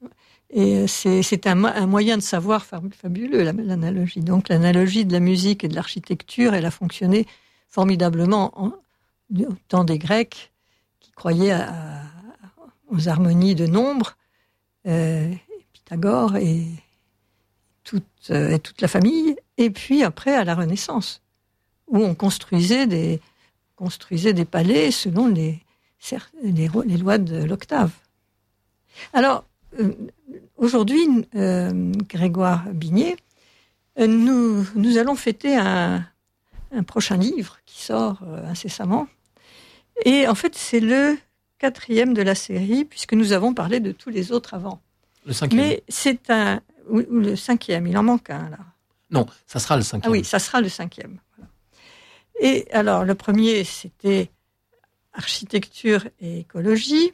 Et c'est, c'est un, un moyen de savoir fabuleux, l'analogie. Donc l'analogie de la musique et de l'architecture, elle a fonctionné formidablement en, au temps des Grecs, qui croyaient à, à, aux harmonies de nombres, euh, Pythagore et toute, euh, et toute la famille. Et puis après, à la Renaissance, où on construisait des... construisait des palais selon les, les, les lois de l'octave. Alors, euh, aujourd'hui, euh, Grégoire Bignet, euh, nous, nous allons fêter un, un prochain livre qui sort euh, incessamment. Et en fait, c'est le quatrième de la série, puisque nous avons parlé de tous les autres avant. Le cinquième. Mais c'est un... Ou, ou le cinquième, il en manque un, là. Non, ça sera le cinquième. Ah oui, ça sera le cinquième. Voilà. Et alors, le premier, c'était architecture et écologie.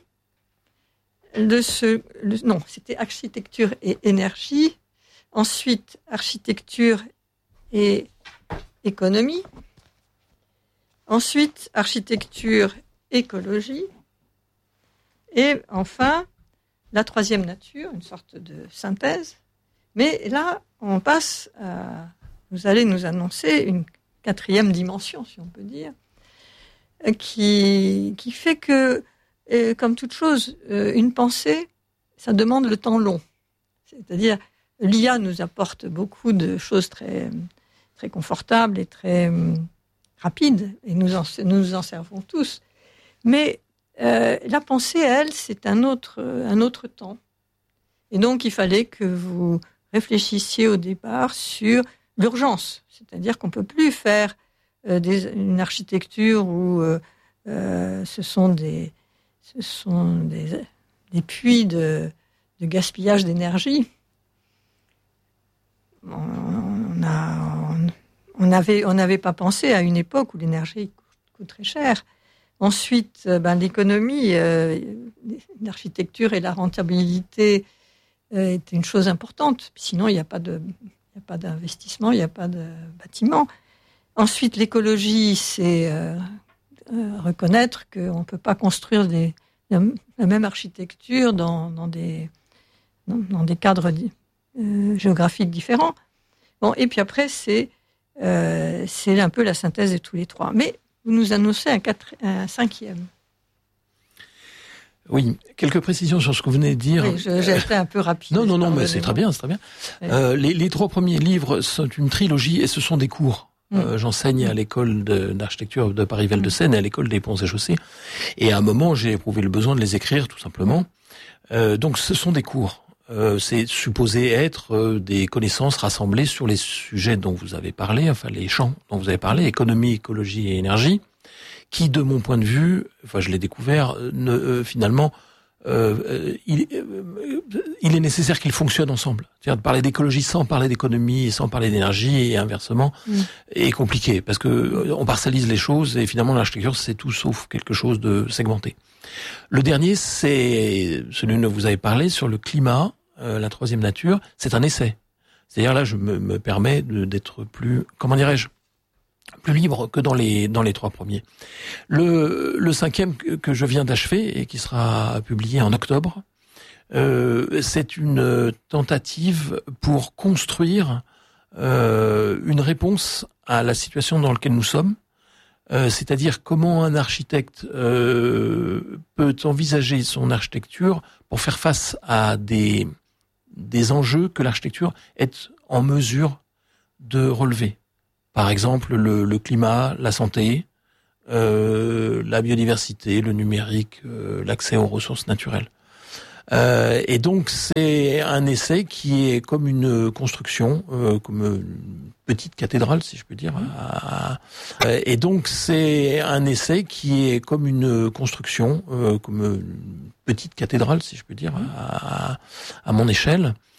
Le, ce, le, non, c'était architecture et énergie. Ensuite, architecture et économie. Ensuite, architecture, écologie. Et enfin, la troisième nature, une sorte de synthèse. Mais là, on passe à... Vous allez nous annoncer une quatrième dimension, si on peut dire, qui, qui fait que, euh, comme toute chose, euh, une pensée, ça demande le temps long. C'est-à-dire, l'I A nous apporte beaucoup de choses très, très confortables et très euh, rapides, et nous, en, nous nous en servons tous. Mais euh, la pensée, elle, c'est un autre, un autre temps. Et donc, il fallait que vous réfléchissiez au départ sur l'urgence. C'est-à-dire qu'on ne peut plus faire euh, des, une architecture où euh, euh, ce sont des, ce sont des, des puits de, de gaspillage d'énergie. On, on, a, on, avait, on n'avait pas pensé à une époque où l'énergie coûte très cher. Ensuite, ben, l'économie, euh, l'architecture et la rentabilité euh, est une chose importante. Sinon, il n'y a pas de, il n'y a pas d'investissement, il n'y a pas de bâtiment. Ensuite, l'écologie, c'est euh, euh, reconnaître qu'on ne peut pas construire des, la même architecture dans, dans, des, dans, dans des cadres euh, géographiques différents. Bon, et puis après, c'est, euh, c'est un peu la synthèse de tous les trois. Mais vous nous annoncez un, quatre, un cinquième. Oui, quelques précisions sur ce que vous venez de dire. Oui, je, j'ai été un peu rapide. Non, non, non, mais c'est très bien, c'est très bien. Oui. Euh, les, les trois premiers livres sont une trilogie et ce sont des cours. Mmh. Euh, j'enseigne à l'école de, d'architecture de Paris-Val de Seine et à l'école des Ponts et Chaussées. Et à un moment, j'ai éprouvé le besoin de les écrire, tout simplement. Euh, donc, ce sont des cours. Euh, c'est supposé être euh, des connaissances rassemblées sur les sujets dont vous avez parlé, enfin les champs dont vous avez parlé, économie, écologie et énergie, qui, de mon point de vue, enfin je l'ai découvert, ne, euh, finalement, euh, il, euh, il est nécessaire qu'ils fonctionnent ensemble. C'est-à-dire de parler d'écologie sans parler d'économie et sans parler d'énergie et inversement mmh. est compliqué parce que euh, on parcellise les choses et finalement l'architecture c'est tout sauf quelque chose de segmenté. Le dernier, c'est celui dont vous avez parlé sur le climat, euh, la troisième nature. C'est un essai. C'est-à-dire là, je me, me permets de, d'être plus, comment dirais-je, plus libre que dans les dans les trois premiers. Le, le cinquième que, que je viens d'achever et qui sera publié en octobre, euh, c'est une tentative pour construire euh, une réponse à la situation dans laquelle nous sommes. Euh, c'est-à-dire comment un architecte euh, peut envisager son architecture pour faire face à des, des enjeux que l'architecture est en mesure de relever. Par exemple, le, le climat, la santé, euh, la biodiversité, le numérique, euh, l'accès aux ressources naturelles. Euh, et donc, c'est un essai qui est comme une construction, euh, comme une petite cathédrale, si je peux dire. À, à, et donc, c'est un essai qui est comme une construction, euh, comme une petite cathédrale, si je peux dire, à, à mon échelle.